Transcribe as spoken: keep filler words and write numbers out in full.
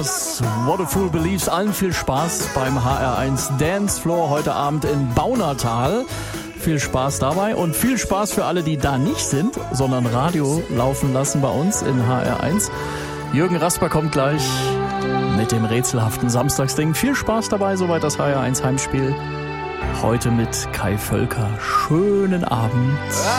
das What a Fool Believes. Allen viel Spaß beim H R eins Dancefloor heute Abend in Baunatal. Viel Spaß dabei und viel Spaß für alle, die da nicht sind, sondern Radio laufen lassen bei uns in H R eins. Jürgen Rasper kommt gleich mit dem rätselhaften Samstagsding. Viel Spaß dabei, soweit das H R eins Heimspiel. Heute mit Kai Völker. Schönen Abend.